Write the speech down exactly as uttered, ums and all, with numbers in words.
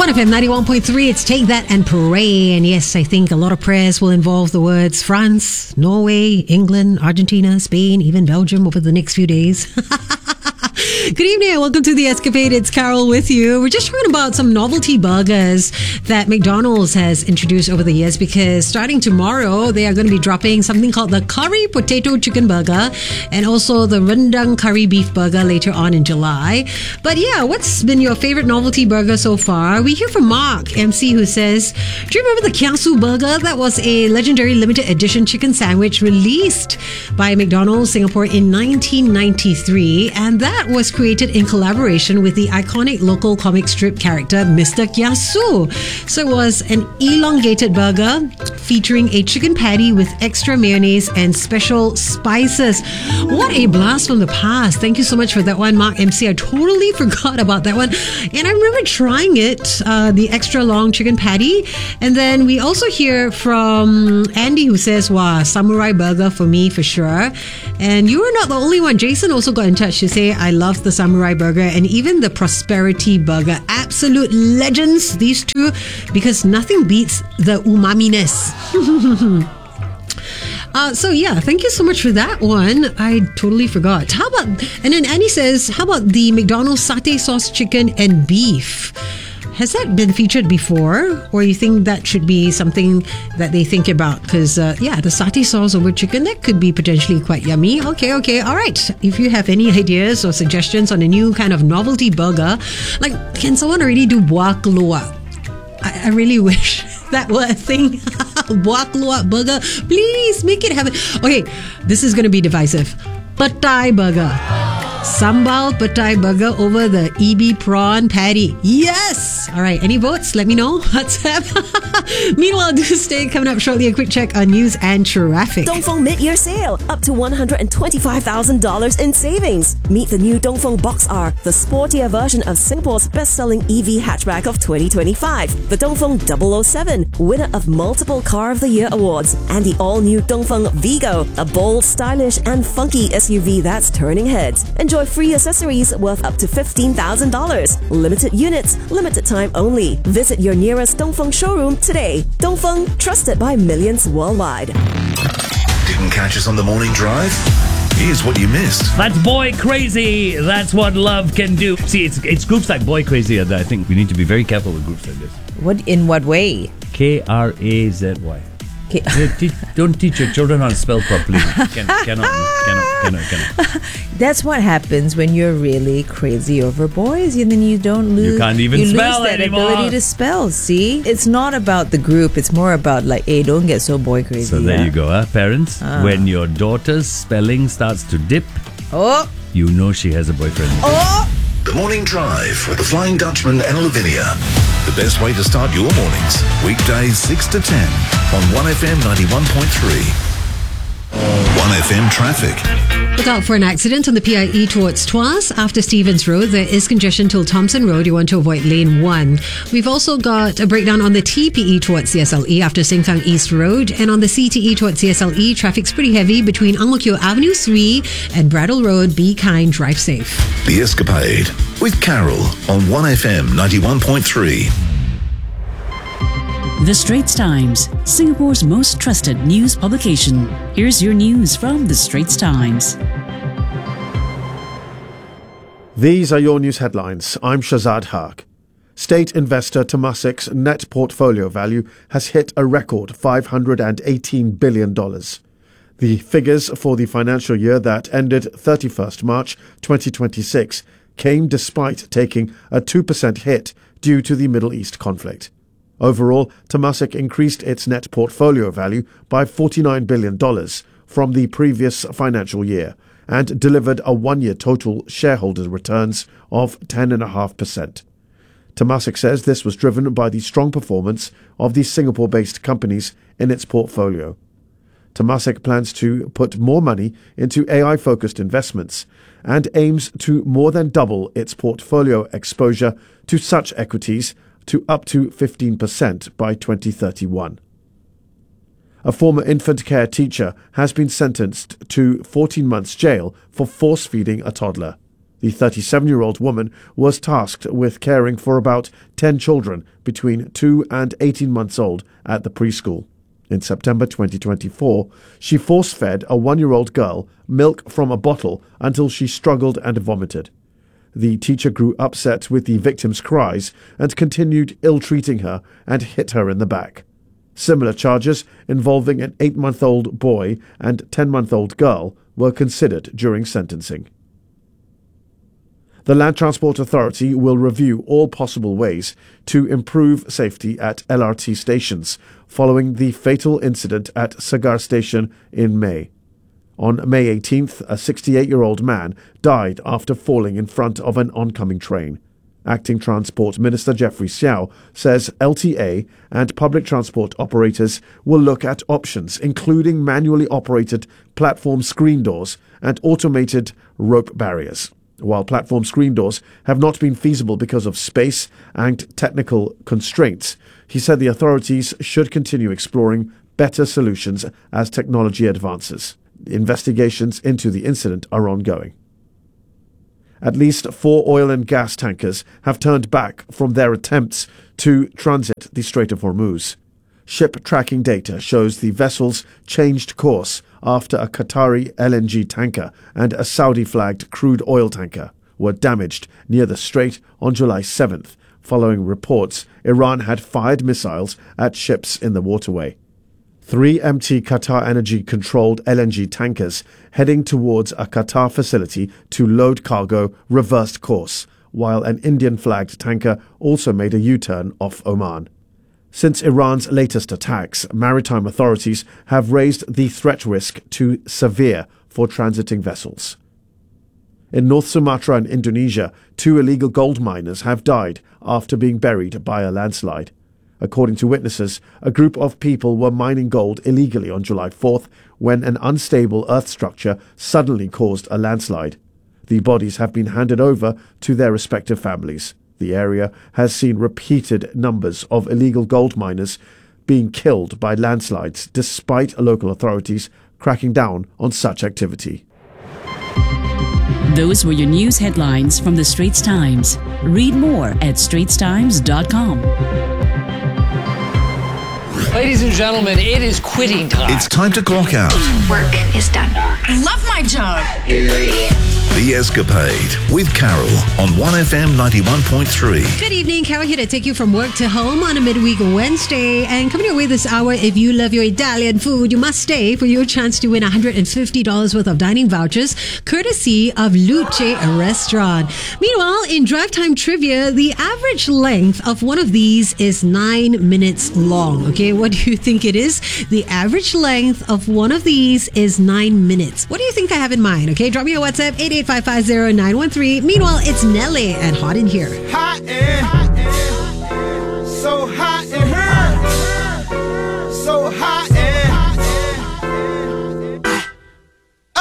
one F M ninety-one point three, it's Take That and Pray. And yes, I think a lot of prayers will involve the words France, Norway, England, Argentina, Spain, even Belgium over the next few days. Good evening and welcome to The Escapade. It's Carol with you. We're just talking about some novelty burgers that McDonald's has introduced over the years, because starting tomorrow, they are going to be dropping something called the Curry Potato Chicken Burger and also the Rendang Curry Beef Burger later on in July. But yeah, what's been your favorite novelty burger so far? We hear from Mark, M C, who says, do you remember the Kiasu Burger? That was a legendary limited edition chicken sandwich released by McDonald's Singapore in nineteen ninety-three, and that was created in collaboration with the iconic local comic strip character Mister Kiasu. So it was an elongated burger featuring a chicken patty with extra mayonnaise and special spices. What a blast from the past. Thank you so much for that one, Mark M C. I totally forgot about that one. And I remember trying it, uh, the extra long chicken patty. And then we also hear from Andy, who says, wow, samurai burger for me for sure. And you were not the only one. Jason also got in touch to say, I love the samurai burger and even the prosperity burger. Absolute legends, these two, because nothing beats the umami-ness. Uh, so yeah, thank you so much for that one. I totally forgot. How about, and then Annie says, how about the McDonald's satay sauce chicken and beef? Has that been featured before, or you think that should be something that they think about? Because uh, yeah, the satay sauce over chicken, that could be potentially quite yummy. Okay, okay, all right. If you have any ideas or suggestions on a new kind of novelty burger, like, can someone already do buah keluak? I, I really wish that were a thing. Buah keluak burger, please make it happen. Okay, this is going to be divisive. Petai burger. Sambal petai burger over the E B prawn patty. Yes! All right, any votes? Let me know. WhatsApp. Meanwhile, do stay coming up shortly. A quick check on news and traffic. Dongfeng mid-year sale. Up to one hundred twenty-five thousand dollars in savings. Meet the new Dongfeng Box R, the sportier version of Singapore's best-selling E V hatchback of twenty twenty-five. The Dongfeng double oh seven, winner of multiple Car of the Year awards. And the all-new Dongfeng Vigo, a bold, stylish and funky S U V that's turning heads. Enjoy free accessories worth up to fifteen thousand dollars. Limited units, limited time only. Visit your nearest Dongfeng showroom today. Dongfeng, trusted by millions worldwide. Didn't catch us on the morning drive? Here's what you missed. That's Boy Crazy. That's what love can do. See, it's it's groups like Boy Crazy that I think we need to be very careful with groups like this. What in what way? K R A Z Y. K- Don't teach your children how to spell properly. Can, cannot, cannot, cannot, cannot. That's what happens when you're really crazy over boys, and then you don't lose. You can't even you spell lose that anymore. ability to spell. See, it's not about the group. It's more about like, hey, don't get so boy crazy. So there yeah? you go, huh, parents. Ah. When your daughter's spelling starts to dip, Oh, you know she has a boyfriend. oh. The Morning Drive with the Flying Dutchman and Lavinia. The best way to start your mornings. Weekdays six to ten on one F M ninety-one point three. one F M traffic. Look out for an accident on the P I E towards Tuas. After Stevens Road, there is congestion till Thompson Road. You want to avoid lane one. We've also got a breakdown on the T P E towards C S L E after Sengkang East Road. And on the C T E towards C S L E, traffic's pretty heavy between Ang Mo Kio Avenue three and Bradle Road. Be kind, drive safe. The Escapade with Carol on one F M ninety-one point three. The Straits Times, Singapore's most trusted news publication. Here's your news from The Straits Times. These are your news headlines. I'm Shazad Haq. State investor Temasek's net portfolio value has hit a record five hundred eighteen billion dollars. The figures for the financial year that ended thirty-first March twenty twenty-six came despite taking a two percent hit due to the Middle East conflict. Overall, Temasek increased its net portfolio value by forty-nine billion dollars from the previous financial year and delivered a one-year total shareholder returns of ten point five percent. Temasek says this was driven by the strong performance of the Singapore-based companies in its portfolio. Temasek plans to put more money into A I-focused investments and aims to more than double its portfolio exposure to such equities to up to fifteen percent by twenty thirty-one. A former infant care teacher has been sentenced to fourteen months jail for force-feeding a toddler. The thirty-seven-year-old woman was tasked with caring for about ten children between two and eighteen months old at the preschool. In September twenty twenty-four, she force-fed a one-year-old girl milk from a bottle until she struggled and vomited. The teacher grew upset with the victim's cries and continued ill-treating her and hit her in the back. Similar charges involving an eight-month-old boy and ten-month-old girl were considered during sentencing. The Land Transport Authority will review all possible ways to improve safety at L R T stations following the fatal incident at Sagar Station in May. On May eighteenth, a sixty-eight-year-old man died after falling in front of an oncoming train. Acting Transport Minister Jeffrey Xiao says L T A and public transport operators will look at options including manually operated platform screen doors and automated rope barriers. While platform screen doors have not been feasible because of space and technical constraints, he said the authorities should continue exploring better solutions as technology advances. Investigations into the incident are ongoing. At least four oil and gas tankers have turned back from their attempts to transit the Strait of Hormuz. Ship tracking data shows the vessels changed course after a Qatari L N G tanker and a Saudi-flagged crude oil tanker were damaged near the strait on July seventh, following reports Iran had fired missiles at ships in the waterway. Three empty Qatar Energy-controlled L N G tankers heading towards a Qatar facility to load cargo reversed course, while an Indian-flagged tanker also made a U-turn off Oman. Since Iran's latest attacks, maritime authorities have raised the threat risk to severe for transiting vessels. In North Sumatra and Indonesia, two illegal gold miners have died after being buried by a landslide. According to witnesses, a group of people were mining gold illegally on July fourth when an unstable earth structure suddenly caused a landslide. The bodies have been handed over to their respective families. The area has seen repeated numbers of illegal gold miners being killed by landslides despite local authorities cracking down on such activity. Those were your news headlines from the Straits Times. Read more at straits times dot com. Ladies and gentlemen, it is quitting time. It's time to clock out. Work is done. I love my job. The Escapade with Carol on one F M ninety-one point three. Good evening, Carol here to take you from work to home on a midweek Wednesday. And coming your way this hour, if you love your Italian food, you must stay for your chance to win one hundred fifty dollars worth of dining vouchers, courtesy of Luce Restaurant. Meanwhile, in Drive Time Trivia, the average length of one of these is nine minutes long. Okay, what do you think it is? The average length of one of these is nine minutes. What do you think I have in mind? Okay, drop me a WhatsApp, eight eight five five zero nine one three. Meanwhile, it's Nelly and Hot in Here. Hot in.